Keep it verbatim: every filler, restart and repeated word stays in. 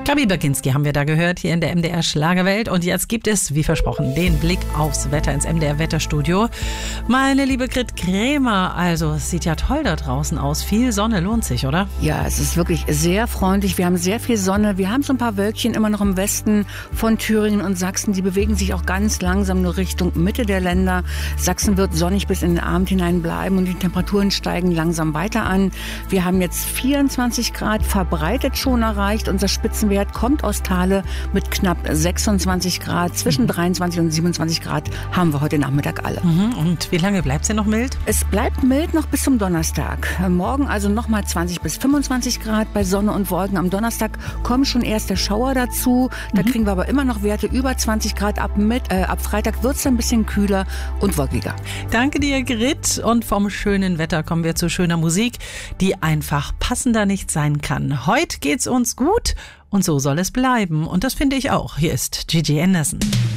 Gabi Baginski haben wir da gehört, hier in der M D R Schlagerwelt. Und jetzt gibt es, wie versprochen, den Blick aufs Wetter ins M D R Wetterstudio. Meine liebe Grit Krämer, also es sieht ja toll da draußen aus. Viel Sonne lohnt sich, oder? Ja, es ist wirklich sehr freundlich. Wir haben sehr viel Sonne. Wir haben so ein paar Wölkchen immer noch im Westen von Thüringen und Sachsen. Die bewegen sich auch ganz langsam nur Richtung Mitte der Länder. Sachsen wird sonnig bis in den Abend hinein bleiben und die Temperaturen steigen langsam weiter an. Wir haben jetzt vierundzwanzig Grad verbreitet schon erreicht. Unser Spitzenwert kommt aus Thale mit knapp sechsundzwanzig Grad. Zwischen mhm. dreiundzwanzig und siebenundzwanzig Grad haben wir heute Nachmittag alle. Mhm. Und wie lange bleibt es denn noch mild? Es bleibt mild noch bis zum Donnerstag. Morgen also nochmal zwanzig bis fünfundzwanzig Grad bei Sonne und Wolken. Am Donnerstag kommen schon erste Schauer dazu. Da mhm. kriegen wir aber immer noch Werte über zwanzig Grad. Ab, mit, äh, ab Freitag wird es ein bisschen kühler und wolkiger. Danke dir, Grit. Und vom schönen Wetter kommen wir zu schöner Musik, die einfach passender nicht sein kann. Heute geht's uns gut. Und so soll es bleiben. Und das finde ich auch. Hier ist Gigi Anderson.